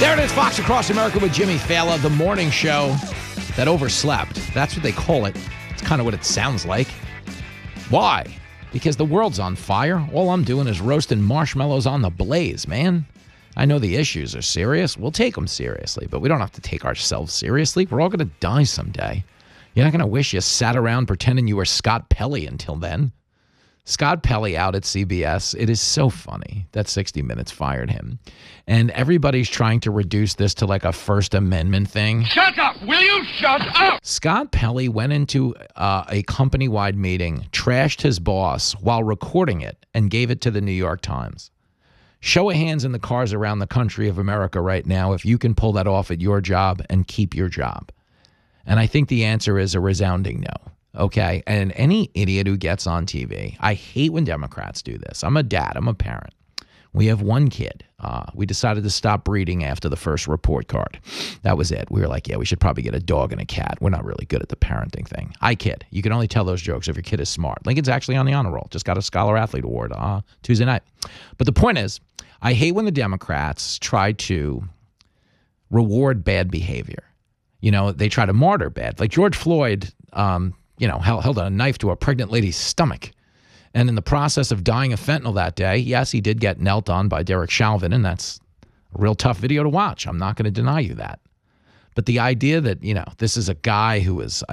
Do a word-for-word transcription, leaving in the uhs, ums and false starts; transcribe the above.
There it is, Fox Across America with Jimmy Fallon, the morning show that overslept. That's what they call it. It's kind of what it sounds like. Why? Because the world's on fire. All I'm doing is roasting marshmallows on the blaze, man. I know the issues are serious. We'll take them seriously, but we don't have to take ourselves seriously. We're all going to die someday. You're not going to wish you sat around pretending you were Scott Pelley until then. Scott Pelley out at C B S. It is so funny that sixty minutes fired him. And everybody's trying to reduce this to like a First Amendment thing. Shut up! Will you shut up? Scott Pelley went into uh, a company-wide meeting, trashed his boss while recording it, and gave it to the New York Times. Show of hands in the cars around the country of America right now if you can pull that off at your job and keep your job. And I think the answer is a resounding no. Okay, and any idiot who gets on T V, I hate when Democrats do this. I'm a dad. I'm a parent. We have one kid. Uh, we decided to stop breeding after the first report card. That was it. We were like, yeah, we should probably get a dog and a cat. We're not really good at the parenting thing. I kid. You can only tell those jokes if your kid is smart. Lincoln's actually on the honor roll. Just got a Scholar Athlete Award uh, Tuesday night. But the point is, I hate when the Democrats try to reward bad behavior. You know, they try to martyr bad. Like George Floyd, um, you know, held, held a knife to a pregnant lady's stomach. And in the process of dying of fentanyl that day, yes, he did get knelt on by Derek Chauvin, and that's a real tough video to watch. I'm not going to deny you that. But the idea that, you know, this is a guy who is